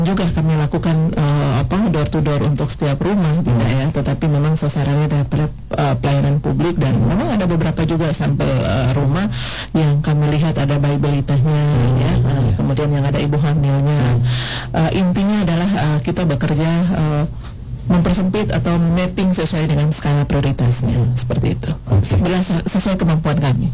juga kami lakukan door to door untuk setiap rumah, tidak ya, tetapi memang sasarannya adalah pelayanan publik, dan memang ada beberapa juga sampel rumah yang kami lihat ada bayi belitanya, ya, kemudian yang ada ibu hamilnya. Intinya adalah kita bekerja mempersempit atau mapping sesuai dengan skala prioritasnya, seperti itu. Sesuai kemampuan kami.